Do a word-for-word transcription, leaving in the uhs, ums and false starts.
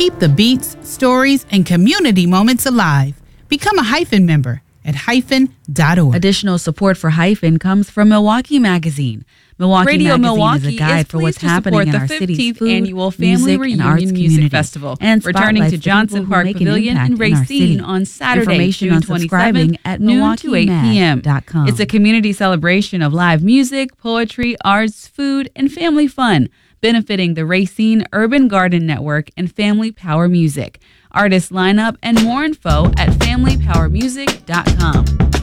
Keep the beats, stories, and community moments alive. Become a Hyphen member at hyphen dot org. Additional support for Hyphen comes from Milwaukee Magazine. Milwaukee Radio Magazine Milwaukee is a guide is for what's to happening support in the our city's fifteenth food, annual Family music, Reunion and arts Music community, Festival, and returning to spotlights the Johnson people who Park make an Pavilion impact in in our Racine city. on Saturday, Information June on twenty-seventh, subscribing at noon to eight p.m. milwaukee mag dot com. It's a community celebration of live music, poetry, arts, food, and family fun, benefiting the Racine Urban Garden Network and Family Power Music. Artist lineup and more info at family power music dot com.